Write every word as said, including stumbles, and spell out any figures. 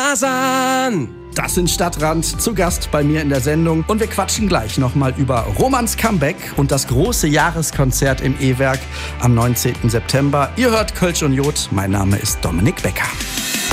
Fasan! Das sind Stadtrand, zu Gast bei mir in der Sendung. Und wir quatschen gleich nochmal über Romans Comeback und das große Jahreskonzert im E-Werk am neunzehnten September. Ihr hört Kölsch und Jod, mein Name ist Dominik Becker.